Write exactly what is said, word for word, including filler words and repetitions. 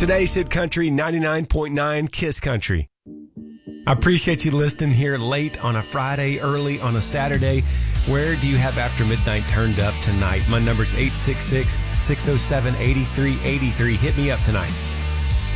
Today's Hit Country ninety-nine point nine Kiss Country. I appreciate you listening here late on a Friday, early on a Saturday. Where do you have After Midnight turned up tonight? My number's eight six six, six oh seven, eight three eight three. Hit me up tonight.